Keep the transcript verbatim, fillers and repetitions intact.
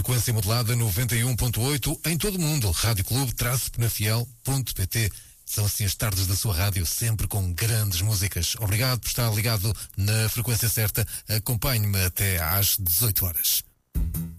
frequência modulada noventa e um ponto oito em todo o mundo. Rádio Clube Penafiel ponto pt. São assim as tardes da sua rádio, sempre com grandes músicas. Obrigado por estar ligado na frequência certa. Acompanhe-me até às dezoito horas.